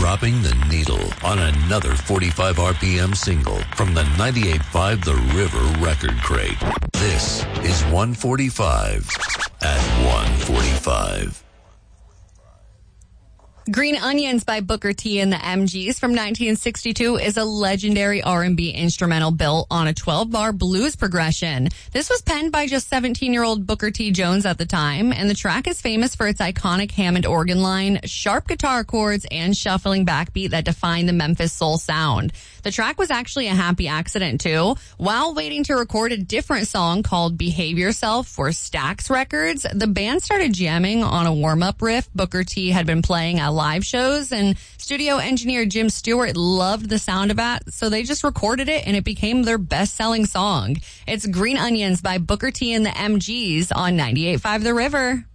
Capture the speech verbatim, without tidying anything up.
dropping the needle on another forty-five R P M single from the ninety-eight point five The River Record Crate. This is one forty-five at one forty-five. Green Onions by Booker T and the M Gs from nineteen sixty-two is a legendary R and B instrumental built on a twelve-bar blues progression. This was penned by just seventeen-year-old Booker T. Jones at the time, and the track is famous for its iconic Hammond organ line, sharp guitar chords, and shuffling backbeat that define the Memphis soul sound. The track was actually a happy accident, too. While waiting to record a different song called Behave Yourself for Stax Records, the band started jamming on a warm-up riff Booker T had been playing at live shows, and studio engineer Jim Stewart loved the sound of that, so they just recorded it, and it became their best-selling song. It's Green Onions by Booker T and the M Gs on ninety-eight point five The River.